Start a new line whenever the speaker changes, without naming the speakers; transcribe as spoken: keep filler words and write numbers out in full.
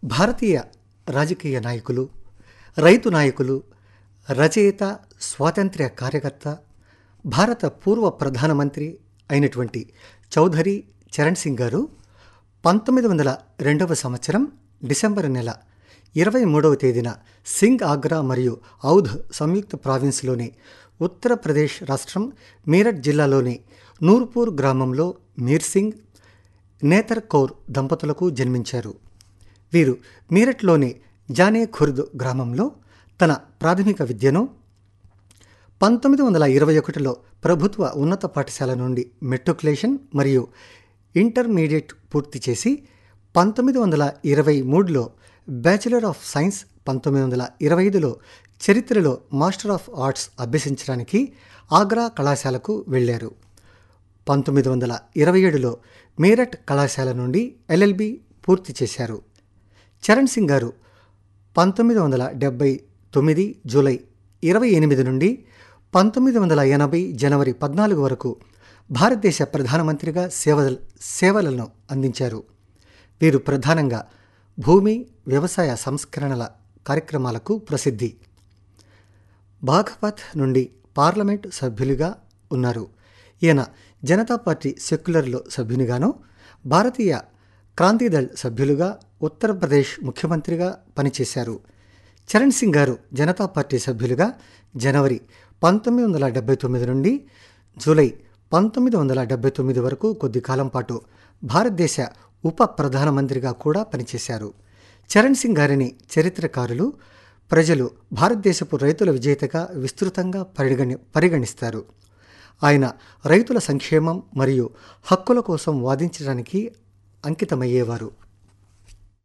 భారతీయ రాజకీయ నాయకులు, రైతు నాయకులు, రచయిత, స్వాతంత్ర్య కార్యకర్త, భారత పూర్వ ప్రధానమంత్రి అయినటువంటి చౌధరీ చరణ్ సింగ్ గారు పంతొమ్మిది వందల రెండవ సంవత్సరం డిసెంబర్ నెల ఇరవై మూడవ తేదీన సింగ్ ఆగ్రా మరియు ఔధ్ సంయుక్త ప్రావిన్స్లోని ఉత్తరప్రదేశ్ రాష్ట్రం మీరట్ జిల్లాలోని నూర్పూర్ గ్రామంలో మీర్ సింగ్, నేతర్ కౌర్ దంపతులకు జన్మించారు. వీరు మీరట్లోని జానే ఖుర్ద్ గ్రామంలో తన ప్రాథమిక విద్యను, పంతొమ్మిది వందల ఇరవై ఒకటిలో ప్రభుత్వ ఉన్నత పాఠశాల నుండి మెట్రికులేషన్ మరియు ఇంటర్మీడియట్ పూర్తి చేసి పంతొమ్మిది వందల ఇరవై మూడులో బ్యాచిలర్ ఆఫ్ సైన్స్, పంతొమ్మిది వందల ఇరవై ఐదులో చరిత్రలో మాస్టర్ ఆఫ్ ఆర్ట్స్ అభ్యసించడానికి ఆగ్రా కళాశాలకు వెళ్ళారు. పంతొమ్మిది వందల ఇరవై ఏడులో మీరట్ కళాశాల నుండి ఎల్ఎల్బి పూర్తి చేశారు. చరణ్ సింగ్ గారు పంతొమ్మిది వందల డెబ్బై తొమ్మిది జూలై ఇరవై ఎనిమిది నుండి పంతొమ్మిది వందల ఎనభై జనవరి పద్నాలుగు వరకు భారతదేశ ప్రధానమంత్రిగా సేవ సేవలను అందించారు. వీరు ప్రధానంగా భూమి, వ్యవసాయ సంస్కరణల కార్యక్రమాలకు ప్రసిద్ధి. బాఘపత్ నుండి పార్లమెంటు సభ్యులుగా ఉన్నారు. ఈయన జనతా పార్టీ సెక్యులర్లో సభ్యునిగాను, భారతీయ క్రాంతిదళ్ సభ్యులుగా, ఉత్తరప్రదేశ్ ముఖ్యమంత్రిగా పనిచేశారు. చరణ్ సింగ్ గారు జనతా పార్టీ సభ్యులుగా జనవరి పంతొమ్మిది వందల డెబ్బై తొమ్మిది నుండి జూలై పంతొమ్మిది వందల డెబ్బై తొమ్మిది వరకు కొద్ది కాలం పాటు భారతదేశ ఉప ప్రధానమంత్రిగా కూడా పనిచేశారు. చరణ్ సింగ్ గారిని చరిత్రకారులు, ప్రజలు భారతదేశపు రైతుల విజేతగా విస్తృతంగా పరిగణి పరిగణిస్తారు. ఆయన రైతుల సంక్షేమం మరియు హక్కుల కోసం వాదించడానికి అంకితమయ్యేవారు.